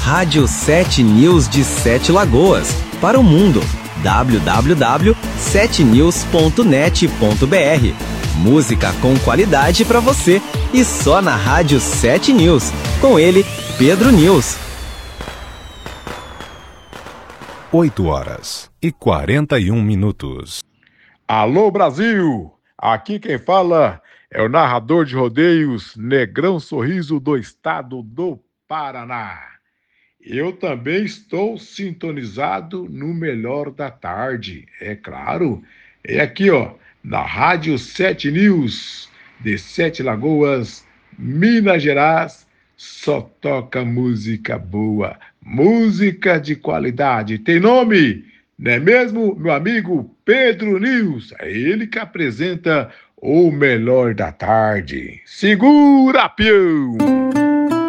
Rádio 7 News de Sete Lagoas, para o mundo. www.7news.net.br. Música com qualidade para você e só na Rádio 7 News. Com ele, Pedro News. 8h41. Alô, Brasil! Aqui quem fala é o narrador de rodeios Negrão Sorriso do estado do Paraná. Eu também estou sintonizado no Melhor da Tarde, é claro. É aqui, ó, na Rádio 7 News de Sete Lagoas, Minas Gerais. Só toca música boa, música de qualidade. Tem nome, não é mesmo, meu amigo Pedro News? É ele que apresenta o Melhor da Tarde. Segura, peão!